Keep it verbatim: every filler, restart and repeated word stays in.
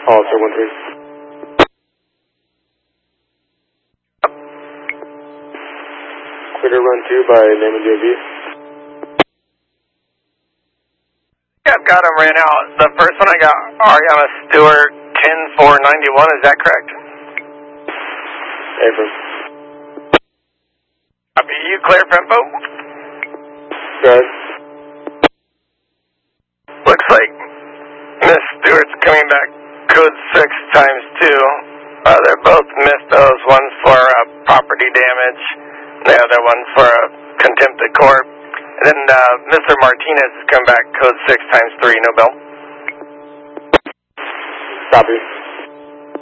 Hollister one three. Clear to run two by name of J V. Yeah, I've got them ran out. The first one I got, Ariana Stewart, ten four ninety-one, is that correct? Affirm. Copy, you clear for info? Good. Looks like Miss Stewart's coming back code six times two. Uh, they're both missed those, one for uh, property damage, the other one for uh, contempt of court. And then uh, Mister Martinez has come back code six times three, no bill. Copy.